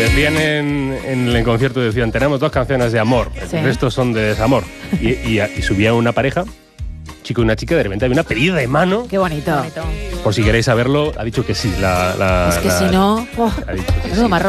decían en el concierto, decían, tenemos 2 canciones de amor, Sí. el resto son de desamor. Y subía una pareja, chico y una chica, de repente había una pedida de mano. Qué bonito. Por si queréis saberlo, ha dicho que sí. Es que si no... ha dicho que menudo sí. marrón.